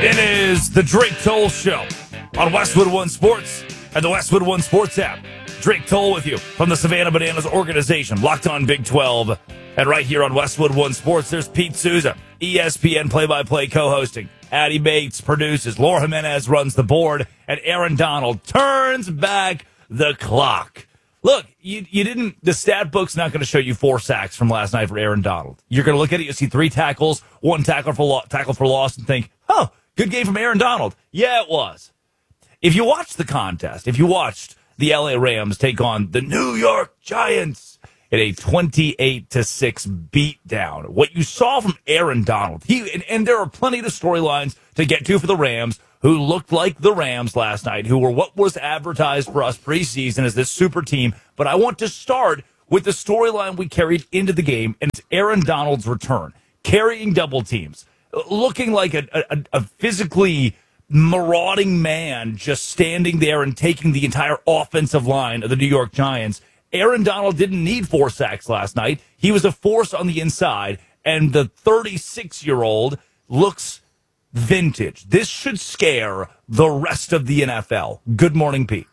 It is the Drake Toll Show on Westwood One Sports and the Westwood One Sports app. Drake Toll with you from the Savannah Bananas organization, Locked On Big 12. And right here on Westwood One Sports, there's Pete Souza, ESPN play-by-play co-hosting. Addie Bates produces. Laura Jimenez runs the board. And Aaron Donald turns back the clock. Look, you didn't. The stat book's not going to show you 4 sacks from last night for Aaron Donald. You're going to look at it, you see 3 tackles, 1 tackle for loss, and think, oh, good game from Aaron Donald. Yeah, it was. If you watched the contest, if you watched the LA Rams take on the New York Giants in a 28-6 beatdown, what you saw from Aaron Donald, and there are plenty of storylines to get to for the Rams, who looked like the Rams last night, who were what was advertised for us preseason as this super team. But I want to start with the storyline we carried into the game, and it's Aaron Donald's return, carrying double teams, looking like a physically marauding man, just standing there and taking the entire offensive line of the New York Giants. Aaron Donald didn't need 4 sacks last night. He was a force on the inside, and the 36-year-old looks vintage. This should scare the rest of the NFL. Good morning, Pete.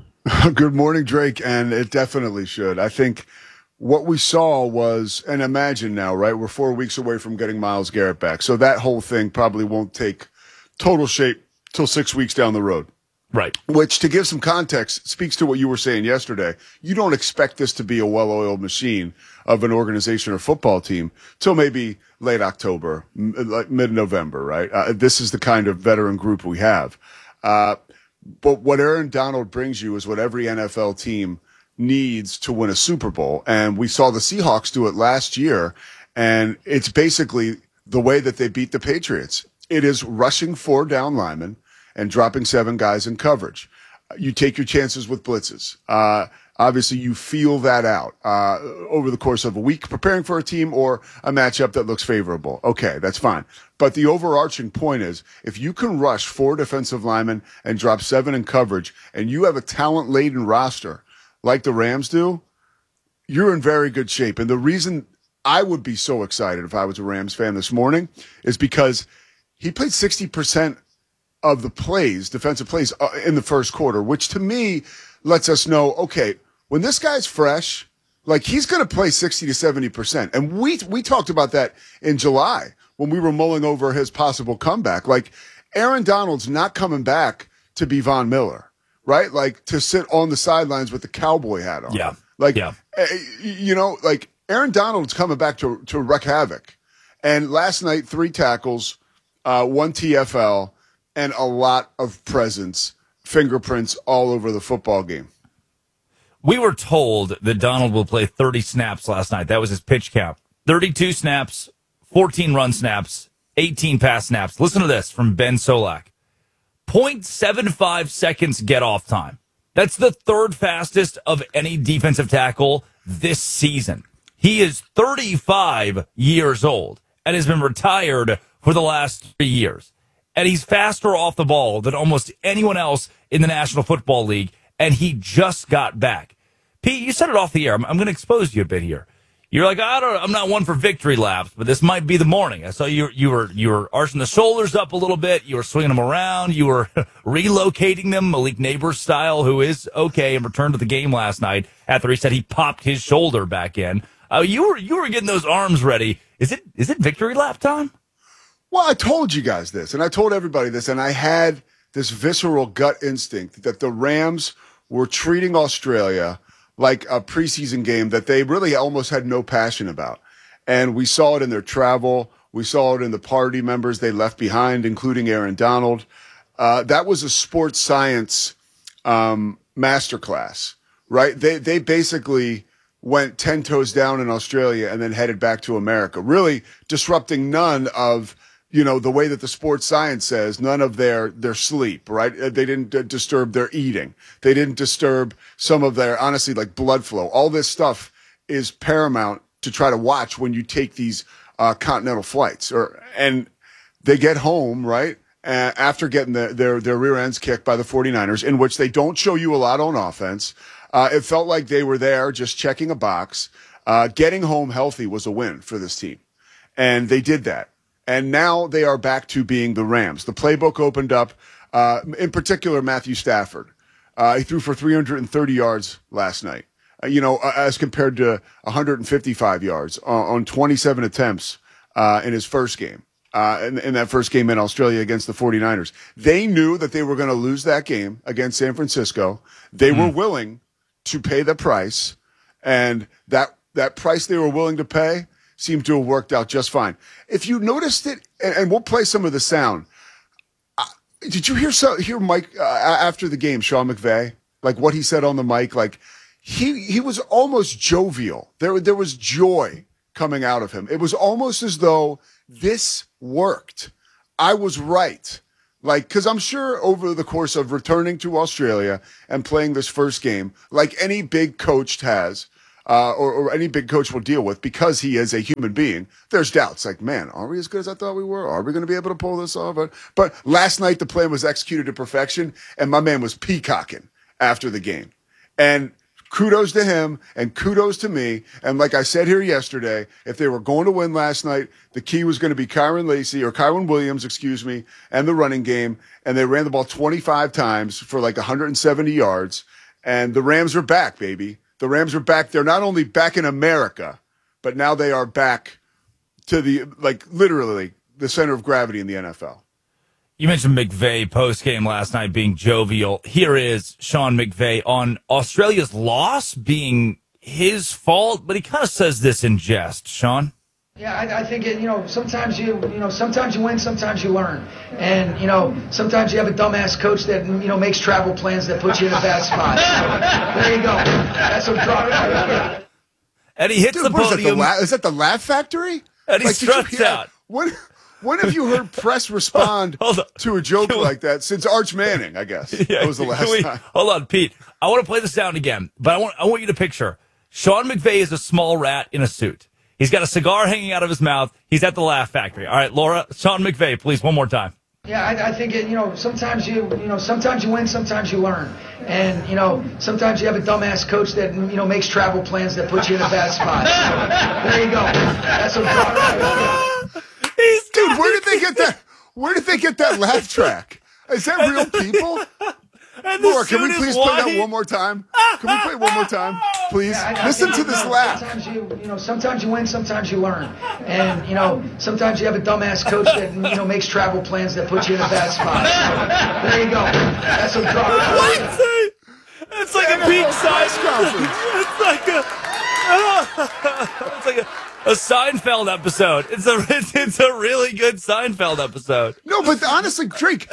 Good morning, Drake, and it definitely should. I think what we saw was, and imagine now, right, we're 4 weeks away from getting Myles Garrett back, so that whole thing probably won't take total shape till 6 weeks down the road. Right. Which, to give some context, speaks to what you were saying yesterday. You don't expect this to be a well-oiled machine of an organization or football team till maybe late October, like mid-November, right? This is the kind of veteran group we have. But what Aaron Donald brings you is what every NFL team needs to win a Super Bowl. And we saw the Seahawks do it last year, and it's basically the way that they beat the Patriots. It is rushing 4 down linemen and dropping 7 guys in coverage. You take your chances with blitzes. Obviously, you feel that out over the course of a week, preparing for a team or a matchup that looks favorable. Okay, that's fine. But the overarching point is, if you can rush 4 defensive linemen and drop 7 in coverage, and you have a talent-laden roster like the Rams do, you're in very good shape. And the reason I would be so excited if I was a Rams fan this morning is because he played 60% of the plays, defensive plays, in the first quarter, which to me lets us know, okay, when this guy's fresh, like, he's going to play 60 to 70%. And we talked about that in July when we were mulling over his possible comeback. Like, Aaron Donald's not coming back to be Von Miller, right? Like, to sit on the sidelines with the cowboy hat on. Yeah. Like, yeah. You know, like, Aaron Donald's coming back to wreak havoc. And last night, 3 tackles, 1 TFL, and a lot of presence, fingerprints all over the football game. We were told that Donald will play 30 snaps last night. That was his pitch count. 32 snaps, 14 run snaps, 18 pass snaps. Listen to this from Ben Solak. 0.75 seconds get off time. That's the 3rd fastest of any defensive tackle this season. He is 35 years old and has been retired for the last 3 years. And he's faster off the ball than almost anyone else in the National Football League, and he just got back. Pete, you said it off the air. I'm going to expose you a bit here. You're like, I'm not one for victory laps, but this might be the morning. I saw you were arching the shoulders up a little bit. You were swinging them around. You were relocating them, Malik Neighbors style, who is okay and returned to the game last night after he said he popped his shoulder back in. You were getting those arms ready. Is it victory lap time? Well, I told you guys this, and I told everybody this, and I had this visceral gut instinct that the Rams were treating Australia like a preseason game that they really almost had no passion about. And we saw it in their travel. We saw it in the party members they left behind, including Aaron Donald. That was a sports science masterclass, right? They basically went 10 toes down in Australia and then headed back to America, really disrupting none of, you know, the way that the sports science says, none of their sleep, right? They didn't disturb their eating. They didn't disturb some of their, honestly, like blood flow. All this stuff is paramount to try to watch when you take these continental flights. And they get home, right, after getting their rear ends kicked by the 49ers, in which they don't show you a lot on offense. It felt like they were there just checking a box. Getting home healthy was a win for this team. And they did that. And now they are back to being the Rams. The playbook opened up, in particular, Matthew Stafford. He threw for 330 yards last night, as compared to 155 yards on 27 attempts in his first game, in that first game in Australia against the 49ers. They knew that they were going to lose that game against San Francisco. They were willing to pay the price, and that price they were willing to pay seemed to have worked out just fine. If you noticed it, and we'll play some of the sound. Did you hear Mike after the game, Sean McVay, like what he said on the mic? Like he was almost jovial. There was joy coming out of him. It was almost as though this worked. I was right. Like, because I'm sure over the course of returning to Australia and playing this first game, like any big coach has, or any big coach will deal with, because he is a human being, there's doubts. Like, man, are we as good as I thought we were? Are we going to be able to pull this off? But last night, the plan was executed to perfection, and my man was peacocking after the game. And kudos to him, and kudos to me. And like I said here yesterday, if they were going to win last night, the key was going to be Kyron Williams, and the running game. And they ran the ball 25 times for like 170 yards. And the Rams are back, baby. The Rams are back. They're not only back in America, but now they are back to literally the center of gravity in the NFL. You mentioned McVay post-game last night being jovial. Here is Sean McVay on Australia's loss being his fault, but he kind of says this in jest. Sean? Yeah, I think sometimes you win, sometimes you learn, and sometimes you have a dumbass coach that makes travel plans that put you in a bad spot. There you go. That's what drawing. And he hits the podium. Is that the Laugh Factory? And he struts out. When have you heard press respond to a joke like that since Arch Manning? I guess that was the last time. Hold on, Pete. I want to play the sound again, but I want you to picture Sean McVay is a small rat in a suit. He's got a cigar hanging out of his mouth. He's at the Laugh Factory. All right, Laura, Sean McVay, please, one more time. Yeah, I think sometimes you win, sometimes you learn, and sometimes you have a dumbass coach that makes travel plans that put you in a bad spot. There you go. That's what drawing. Dude, where did they get that laugh track? Is that real people? Laura, can we please play that one more time? Can we play it one more time, please? Yeah, Listen to this laugh. Sometimes you win, sometimes you learn, and sometimes you have a dumbass coach that makes travel plans that put you in a bad spot. There you go. That's what drawing. What? It's like a peak size conference. It's like a Seinfeld episode. It's a really good Seinfeld episode. No, but honestly, Drake,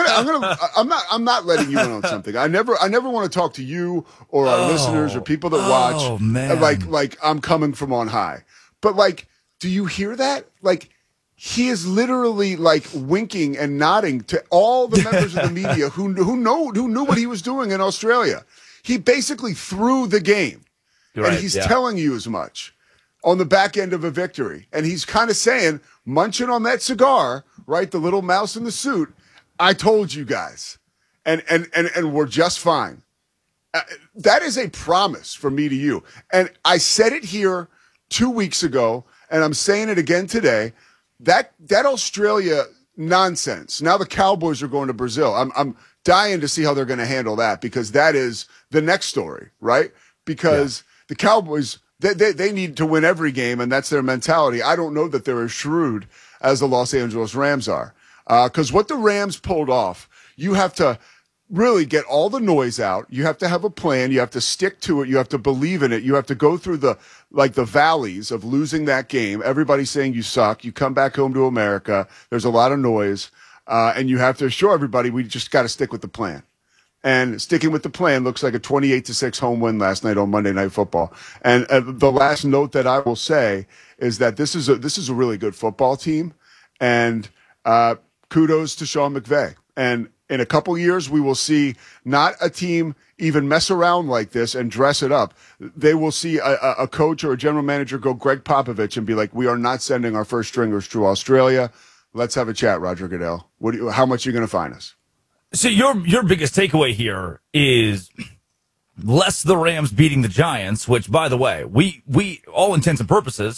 I'm not letting you in on something. I never want to talk to you or our listeners or people that watch. Oh, man. Like I'm coming from on high. But do you hear that? He is literally winking and nodding to all the members of the media who knew what he was doing in Australia. He basically threw the game. Right, and he's telling you as much on the back end of a victory. And he's kind of saying, munching on that cigar, right? The little mouse in the suit. I told you guys. And we're just fine. That is a promise from me to you. And I said it here 2 weeks ago, and I'm saying it again today. That Australia nonsense. Now the Cowboys are going to Brazil. I'm dying to see how they're going to handle that, because that is the next story, right? Because the Cowboys, they need to win every game, and that's their mentality. I don't know that they're as shrewd as the Los Angeles Rams are. Because what the Rams pulled off, you have to really get all the noise out. You have to have a plan. You have to stick to it. You have to believe in it. You have to go through the valleys of losing that game. Everybody's saying you suck. You come back home to America. There's a lot of noise. And you have to assure everybody we just got to stick with the plan. And sticking with the plan looks like a 28-6 home win last night on Monday Night Football. And the last note that I will say is that this is a really good football team. And kudos to Sean McVay. And in a couple years, we will see not a team even mess around like this and dress it up. They will see a coach or a general manager go Greg Popovich and be like, we are not sending our first stringers to Australia. Let's have a chat, Roger Goodell. How much are you going to fine us? So your biggest takeaway here is less the Rams beating the Giants, which, by the way, we all intents and purposes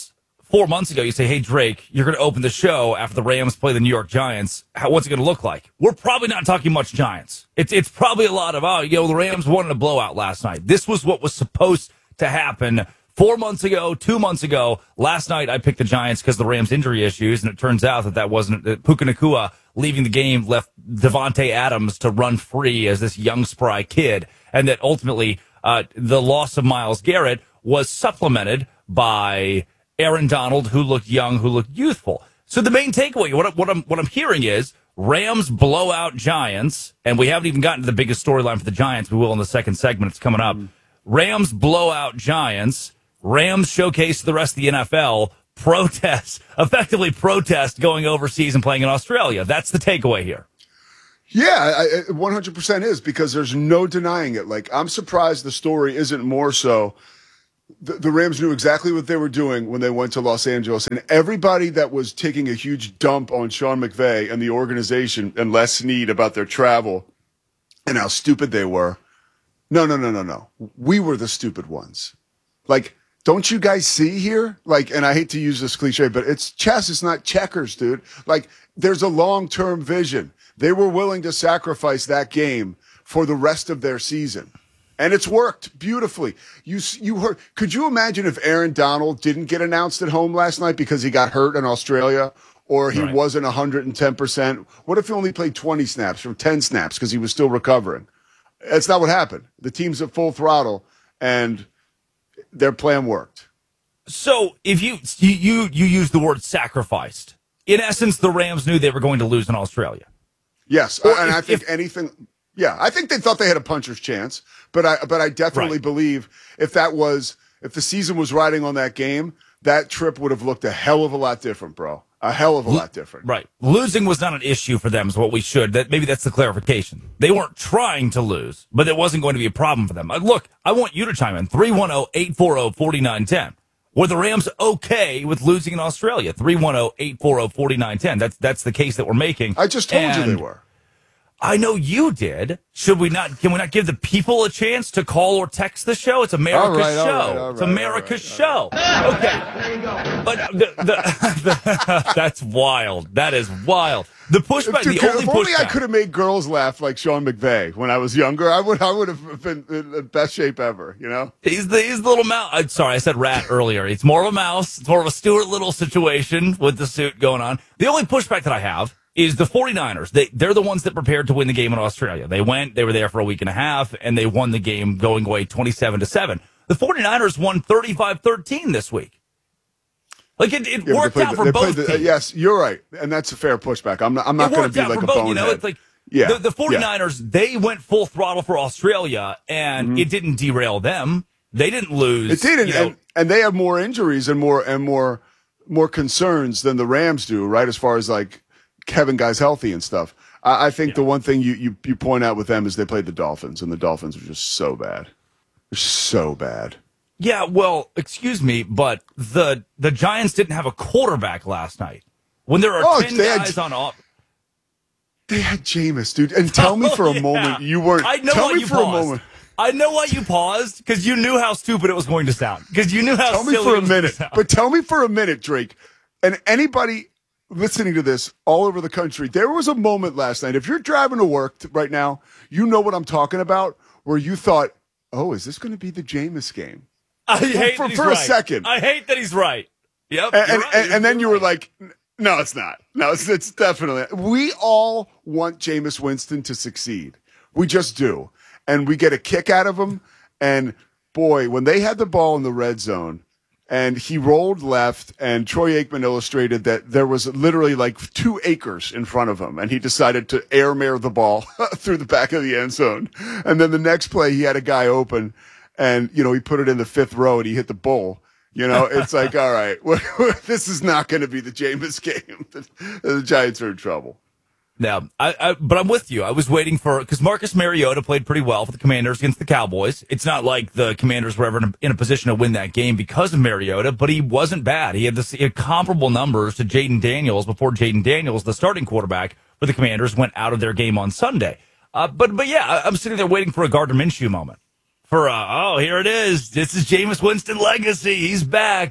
4 months ago, you say, hey, Drake, you're going to open the show after the Rams play the New York Giants. What's it going to look like? We're probably not talking much Giants. It's probably a lot of, the Rams won a blowout last night. This was what was supposed to happen 4 months ago, 2 months ago. Last night, I picked the Giants because of the Rams' injury issues, and it turns out that wasn't. Puka Nacua leaving the game left Devontae Adams to run free as this young, spry kid, and that ultimately the loss of Myles Garrett was supplemented by Aaron Donald, who looked young, who looked youthful. So the main takeaway, what I'm hearing is Rams blow out Giants, and we haven't even gotten to the biggest storyline for the Giants. We will in the second segment. It's coming up. Rams blow out Giants. Rams showcase to the rest of the NFL. Effectively protest going overseas and playing in Australia. That's the takeaway here. Yeah, 100% is, because there's no denying it. Like, I'm surprised the story isn't more so. The Rams knew exactly what they were doing when they went to Los Angeles, and everybody that was taking a huge dump on Sean McVay and the organization and Les Snead about their travel and how stupid they were. No. We were the stupid ones. Like, don't you guys see here? Like, and I hate to use this cliche, but it's chess. It's not checkers, dude. Like, there's a long-term vision. They were willing to sacrifice that game for the rest of their season. And it's worked beautifully. You heard? Could you imagine if Aaron Donald didn't get announced at home last night because he got hurt in Australia, or he wasn't 110%? What if he only played 20 snaps from 10 snaps because he was still recovering? That's not what happened. The team's at full throttle, and their plan worked. So if you use the word sacrificed, in essence, the Rams knew they were going to lose in Australia. Yes, and I think anything. Yeah, I think they thought they had a puncher's chance, but I definitely believe if the season was riding on that game, that trip would have looked a hell of a lot different, bro. A hell of a lot different. Right. Losing was not an issue for them is what we should. Maybe that's the clarification. They weren't trying to lose, but it wasn't going to be a problem for them. Look, I want you to chime in. 310-840-4910. Were the Rams okay with losing in Australia? 310-840-4910. That's the case that we're making. I just told you they were. I know you did. Can we not give the people a chance to call or text the show? It's America's show. It's America's show. Okay. There you go. But that's wild. That is wild. The pushback, Dude, the only if only pushback. I could have made girls laugh like Sean McVay when I was younger, I would have been in the best shape ever, you know? He's the little mouse. Sorry, I said rat earlier. It's more of a mouse. It's more of a Stuart Little situation with the suit going on. The only pushback that I have is the 49ers. They're the ones that prepared to win the game in Australia. They were there for a week and a half, and they won the game going away 27-7. The 49ers won 35-13 this week. Like, it worked out for both teams. Yes, you're right. And that's a fair pushback. I'm not going to be like a bonehead. You know, it's like, the 49ers, they went full throttle for Australia, and it didn't derail them. They didn't lose. It didn't, and they have more injuries and more concerns than the Rams do, right? As far as like Kevin guys healthy and stuff. I think the one thing you point out with them is they played the Dolphins, and the Dolphins are just so bad. They're so bad. Yeah, well, excuse me, but the Giants didn't have a quarterback last night. When there are 10 guys on off. They had Jameis, dude. And tell me for a moment you weren't. I know why you paused. I know why you paused, because you knew how stupid it was going to sound. Because you knew how silly it was going to sound. But tell me for a minute, Drake, and anybody listening to this all over the country, there was a moment last night. If you're driving to work right now, you know what I'm talking about, where you thought, oh, is this going to be the Jameis game? I hate that he's right. A second. I hate that he's right. Yep. And then you were like, no, it's not. No, it's definitely. We all want Jameis Winston to succeed. We just do. And we get a kick out of him. And boy, when they had the ball in the red zone and he rolled left, and Troy Aikman illustrated that there was literally like 2 acres in front of him, and he decided to air the ball through the back of the end zone. And then the next play, he had a guy open, and, you know, he put it in the 5th row and he hit the bull. You know, it's like, all right, this is not going to be the Jameis game. The Giants are in trouble. Yeah, but I'm with you. I was waiting because Marcus Mariota played pretty well for the Commanders against the Cowboys. It's not like the Commanders were ever in a position to win that game because of Mariota, but he wasn't bad. He had comparable numbers to Jaden Daniels before Jaden Daniels, the starting quarterback for the Commanders, went out of their game on Sunday. But yeah, I'm sitting there waiting for a Gardner Minshew moment. Here it is. This is Jameis Winston legacy. He's back.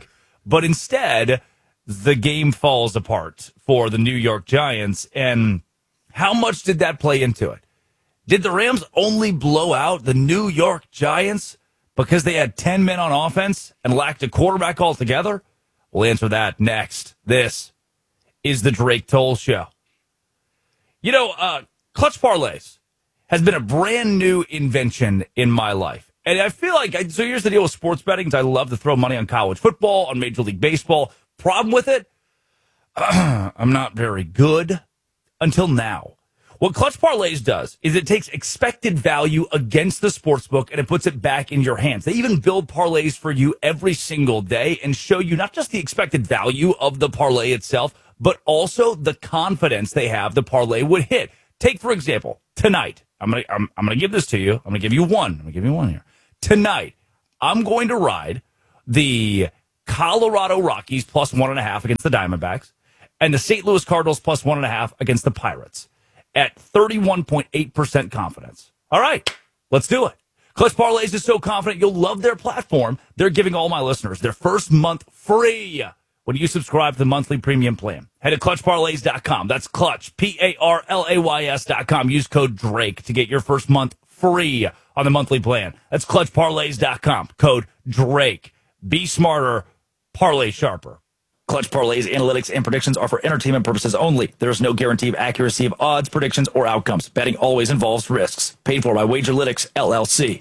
But instead, the game falls apart for the New York Giants. And how much did that play into it? Did the Rams only blow out the New York Giants because they had 10 men on offense and lacked a quarterback altogether? We'll answer that next. This is the Drake Toll Show. You know, clutch parlays has been a brand new invention in my life. And I feel like, so here's the deal with sports betting. I love to throw money on college football, on Major League Baseball. Problem with it, I'm not very good until now. What Clutch Parlays does is it takes expected value against the sportsbook and it puts it back in your hands. They even build parlays for you every single day and show you not just the expected value of the parlay itself, but also the confidence they have the parlay would hit. Take, for example, tonight. I'm gonna give this to you. I'm gonna give you one. I'm gonna give you one here. Tonight, I'm going to ride the Colorado Rockies plus 1.5 against the Diamondbacks and the St. Louis Cardinals plus 1.5 against the Pirates at 31.8% confidence. All right, let's do it. Clutch Parlays is so confident you'll love their platform. They're giving all my listeners their first month free when you subscribe to the monthly premium plan. Head to clutchparlays.com. That's clutch, PARLAYS.com. Use code Drake to get your first month free on the monthly plan. That's clutchparlays.com. Code Drake. Be smarter, parlay sharper. Clutch Parlays, analytics, and predictions are for entertainment purposes only. There is no guarantee of accuracy of odds, predictions, or outcomes. Betting always involves risks. Paid for by Wagerlytics, LLC.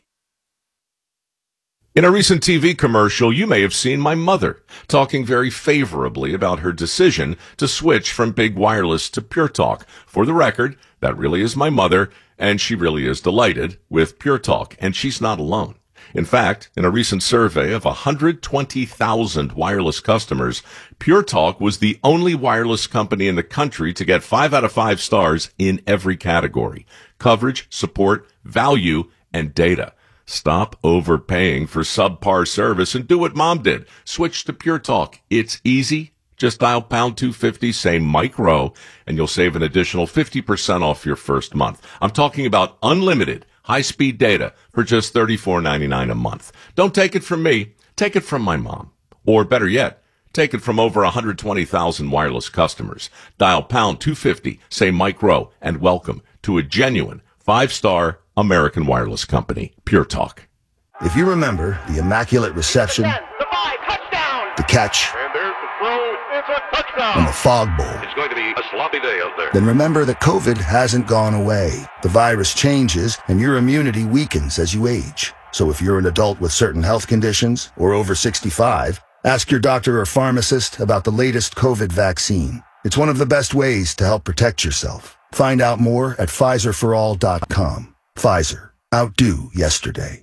In a recent TV commercial, you may have seen my mother talking very favorably about her decision to switch from big wireless to Pure Talk. For the record, that really is my mother, and she really is delighted with Pure Talk, and she's not alone. In fact, in a recent survey of 120,000 wireless customers, Pure Talk was the only wireless company in the country to get 5 out of 5 stars in every category: coverage, support, value, and data. Stop overpaying for subpar service and do what Mom did. Switch to Pure Talk. It's easy. Just dial pound 250, say Mike Rowe, and you'll save an additional 50% off your first month. I'm talking about unlimited high-speed data for just $34.99 a month. Don't take it from me. Take it from my mom. Or better yet, take it from over 120,000 wireless customers. Dial pound 250, say Mike Rowe, and welcome to a genuine 5-star American wireless company, Pure Talk. If you remember the immaculate reception, the catch, And there's the throw. It's a touchdown. and the fog bowl, It's going to be a sloppy day out there. then remember that COVID hasn't gone away. The virus changes and your immunity weakens as you age. So if you're an adult with certain health conditions or over 65, ask your doctor or pharmacist about the latest COVID vaccine. It's one of the best ways to help protect yourself. Find out more at PfizerForAll.com. Pfizer. Outdo yesterday.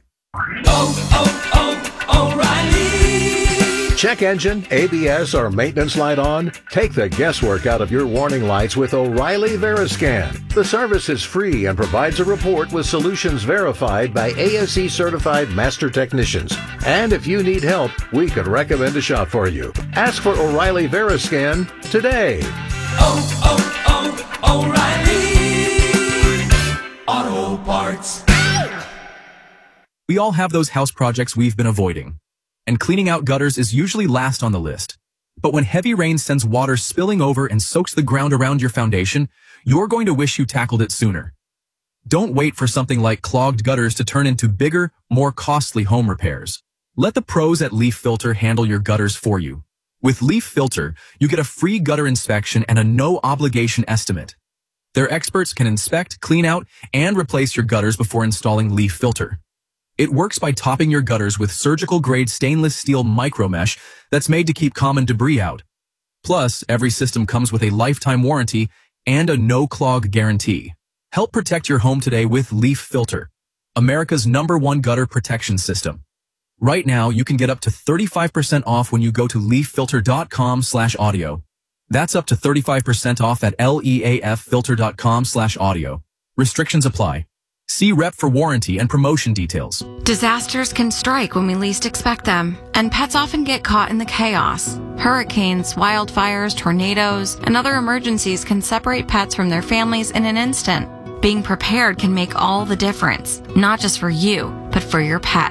Check engine, ABS, or maintenance light on? Take the guesswork out of your warning lights with O'Reilly Veriscan. The service is free and provides a report with solutions verified by ASE certified master technicians. And if you need help, we could recommend a shop for you. Ask for O'Reilly Veriscan today. O'Reilly Auto Parts. We all have those house projects we've been avoiding, and cleaning out gutters is usually last on the list. But when heavy rain sends water spilling over and soaks the ground around your foundation, you're going to wish you tackled it sooner. Don't wait for something like clogged gutters to turn into bigger, more costly home repairs. Let the pros at Leaf Filter handle your gutters for you. With Leaf Filter, you get a free gutter inspection and a no-obligation estimate. Their experts can inspect, clean out, and replace your gutters before installing Leaf Filter. It works by topping your gutters with surgical-grade stainless steel micromesh that's made to keep common debris out. Plus, every system comes with a lifetime warranty and a no-clog guarantee. Help protect your home today with Leaf Filter, America's #1 gutter protection system. Right now, you can get up to 35% off when you go to leaffilter.com/audio. That's up to 35% off at leaffilter.com/audio. Restrictions apply. See Rep for warranty and promotion details. Disasters can strike when we least expect them, and pets often get caught in the chaos. Hurricanes, wildfires, tornadoes, and other emergencies can separate pets from their families in an instant. Being prepared can make all the difference, not just for you, but for your pets.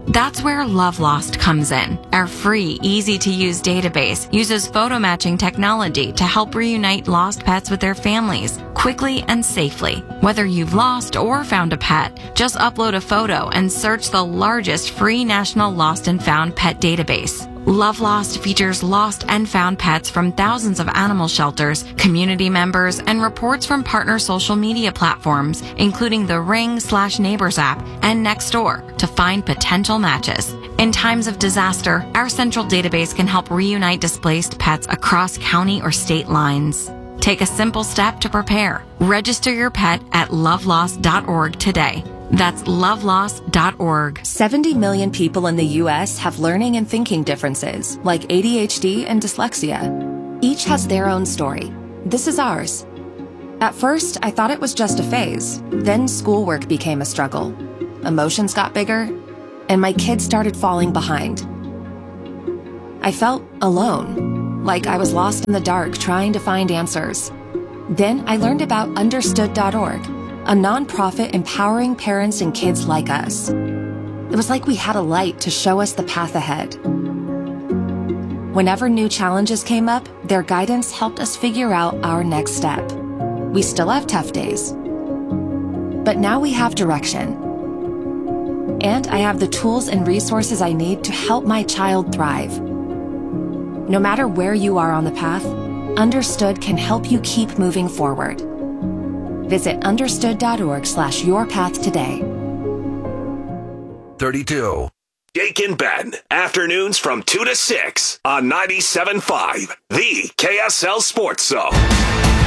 That's where Love Lost comes in. Our free, easy-to-use database uses photo matching technology to help reunite lost pets with their families quickly and safely. Whether you've lost or found a pet, just upload a photo and search the largest free national lost and found pet database. Love Lost features lost and found pets from thousands of animal shelters, community members, and reports from partner social media platforms, including the Ring/Neighbors app and Nextdoor, to find potential matches. In times of disaster, our central database can help reunite displaced pets across county or state lines. Take a simple step to prepare. Register your pet at lovelost.org today. That's lovelost.org. 70 million people in the U.S. have learning and thinking differences, like ADHD and dyslexia. Each has their own story. This is ours. At first, I thought it was just a phase. Then schoolwork became a struggle. Emotions got bigger, and my kids started falling behind. I felt alone, like I was lost in the dark trying to find answers. Then I learned about Understood.org, a nonprofit empowering parents and kids like us. It was like we had a light to show us the path ahead. Whenever new challenges came up, their guidance helped us figure out our next step. We still have tough days, but now we have direction. And I have the tools and resources I need to help my child thrive. No matter where you are on the path, Understood can help you keep moving forward. Visit understood.org/yourpath today. 32. Jake and Ben, afternoons from 2 to 6 on 97.5, the KSL Sports Zone.